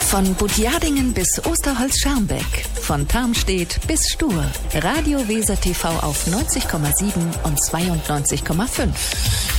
Von Budjadingen bis Osterholz-Scharmbeck, von Tarmstedt bis Stur. Radio Weser TV auf 90,7 und 92,5.